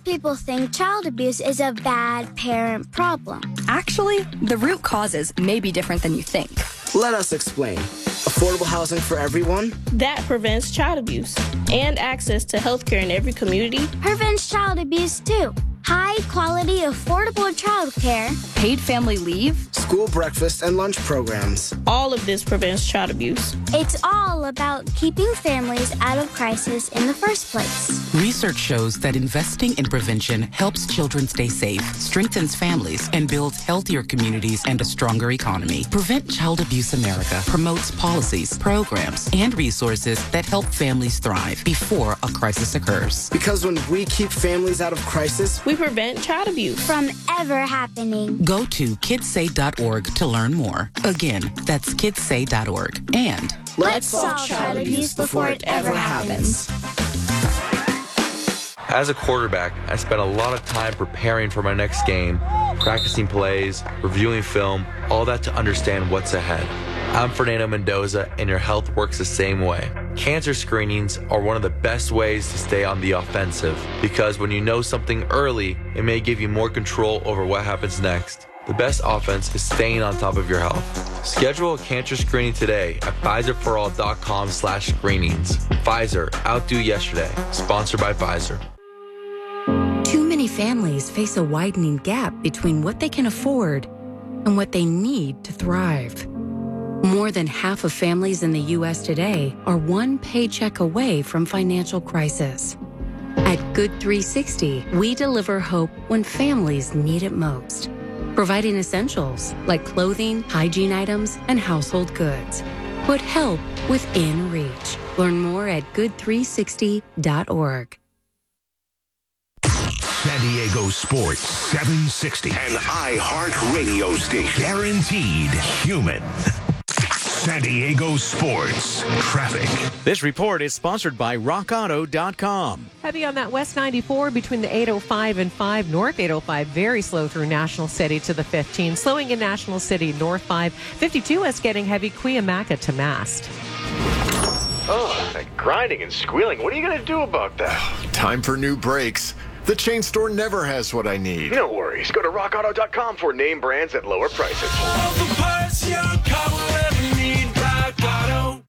Most people think child abuse is a bad parent problem. Actually, the root causes may be different than you think. Let us explain. Affordable housing for everyone. That prevents child abuse. And access to health care in every community. Prevents child abuse, too. High-quality, affordable child care. Paid family leave. School breakfast and lunch programs. All of this prevents child abuse. It's all about keeping families out of crisis in the first place. Research shows that investing in prevention helps children stay safe, strengthens families, and builds healthier communities and a stronger economy. Prevent Child Abuse America promotes policies, programs, and resources that help families thrive before a crisis occurs. Because when we keep families out of crisis, we prevent child abuse from ever happening. Go to kidssay.org to learn more. Again, that's kidssay.org. And let's solve child abuse before it ever happens. As a quarterback, I spent a lot of time preparing for my next game, practicing plays, reviewing film, all that to understand what's ahead. I'm Fernando Mendoza, and your health works the same way. Cancer screenings are one of the best ways to stay on the offensive, because when you know something early, it may give you more control over what happens next. The best offense is staying on top of your health. Schedule a cancer screening today at PfizerForAll.com/screenings. Pfizer, outdo yesterday. Sponsored by Pfizer. Too many families face a widening gap between what they can afford and what they need to thrive. More than half of families in the U.S. today are one paycheck away from financial crisis. At Good 360, we deliver hope when families need it most, providing essentials like clothing, hygiene items, and household goods. Put help within reach. Learn more at good360.org. San Diego Sports 760. An iHeart radio station. Guaranteed human. San Diego Sports Traffic. This report is sponsored by RockAuto.com. Heavy on that West 94 between the 805 and 5, North 805, very slow through National City to the 15. Slowing in National City, North 5. 52 is getting heavy, Cuyamaca to Mast. Oh, that grinding and squealing. What are you going to do about that? Time for new brakes. The chain store never has what I need. No worries. Go to RockAuto.com for name brands at lower prices. All the parts your car will ever need. Rock Auto.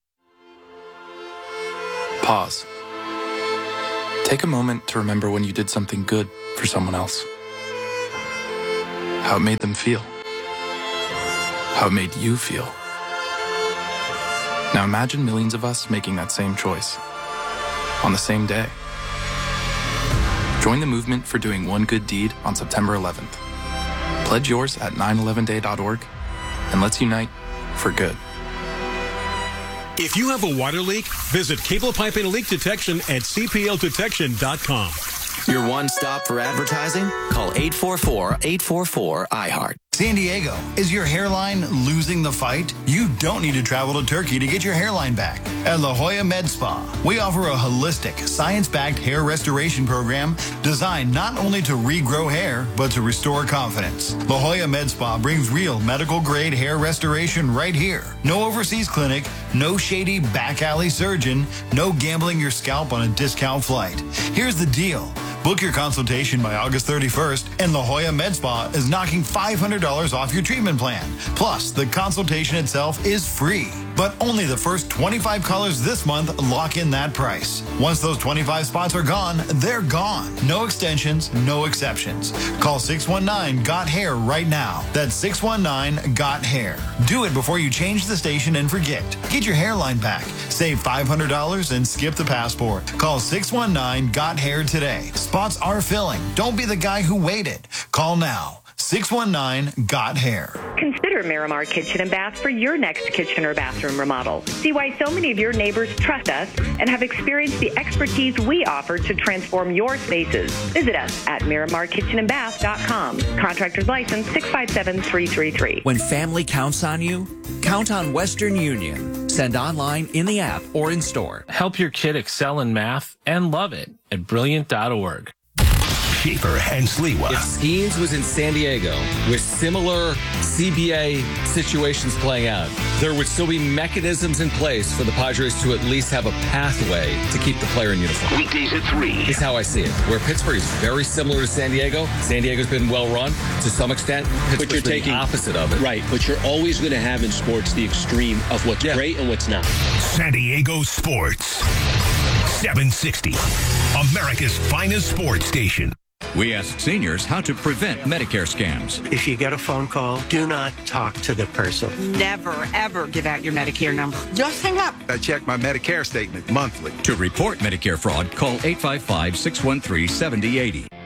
Pause. Take a moment to remember when you did something good for someone else. How it made them feel. How it made you feel. Now imagine millions of us making that same choice on the same day. Join the movement for doing one good deed on September 11th. Pledge yours at 911day.org, and let's unite for good. If you have a water leak, visit Cable Pipe and Leak Detection at cpldetection.com. Your one stop for advertising? Call 844-844-iHeart. San Diego, is your hairline losing the fight? You don't need to travel to Turkey to get your hairline back. At La Jolla Med Spa, we offer a holistic, science-backed hair restoration program designed not only to regrow hair, but to restore confidence. La Jolla Med Spa brings real medical-grade hair restoration right here. No overseas clinic, no shady back alley surgeon, no gambling your scalp on a discount flight. Here's the deal. Book your consultation by August 31st, and La Jolla Med Spa is knocking $500 off your treatment plan. Plus, the consultation itself is free. But only the first 25 callers this month lock in that price. Once those 25 spots are gone, they're gone. No extensions, no exceptions. Call 619-GOT-HAIR right now. That's 619-GOT-HAIR. Do it before you change the station and forget. Get your hairline back. Save $500 and skip the passport. Call 619-GOT-HAIR today. Spots are filling. Don't be the guy who waited. Call now. 619-GOT-HAIR. Consider Miramar Kitchen and Bath for your next kitchen or bathroom remodel. See why so many of your neighbors trust us and have experienced the expertise we offer to transform your spaces. Visit us at MiramarKitchenandBath.com. Contractor's license 657-333. When family counts on you, count on Western Union. Send online, in the app, or in store. Help your kid excel in math and love it at Brilliant.org. Schaefer and Sliwa. If Skeens was in San Diego with similar CBA situations playing out, there would still be mechanisms in place for the Padres to at least have a pathway to keep the player in uniform. Weekdays at 3. Is how I see it. Where Pittsburgh is very similar to San Diego. San Diego's been well run to some extent. Pittsburgh's But you're been taking the opposite of it. Right, but you're always going to have in sports the extreme of what's great and what's not. San Diego Sports. 760. America's finest sports station. We ask seniors how to prevent Medicare scams. If you get a phone call, do not talk to the person. Never, ever give out your Medicare number. Just hang up. I check my Medicare statement monthly. To report Medicare fraud, call 855-613-7080.